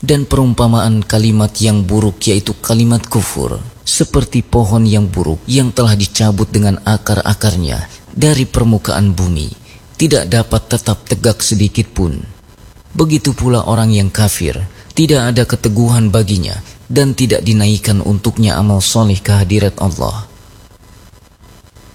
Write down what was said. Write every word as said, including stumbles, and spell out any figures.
Dan perumpamaan kalimat yang buruk yaitu kalimat kufur, seperti pohon yang buruk yang telah dicabut dengan akar-akarnya dari permukaan bumi, tidak dapat tetap tegak sedikit pun. Begitu pula orang yang kafir, tidak ada keteguhan baginya dan tidak dinaikkan untuknya amal soleh ke hadirat Allah.